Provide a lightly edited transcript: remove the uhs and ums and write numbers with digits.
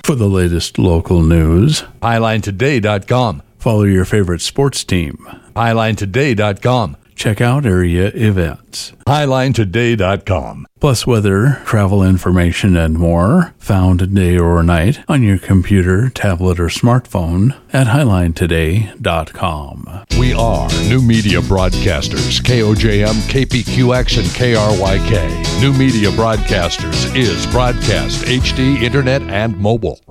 For the latest local news, HighlineToday.com. Follow your favorite sports team. HighlineToday.com. Check out area events. HighlineToday.com. Plus weather, travel information, and more, found day or night on your computer, tablet, or smartphone at HighlineToday.com. We are New Media Broadcasters, KOJM, KPQX, and KRYK. New Media Broadcasters is broadcast, HD, internet, and mobile.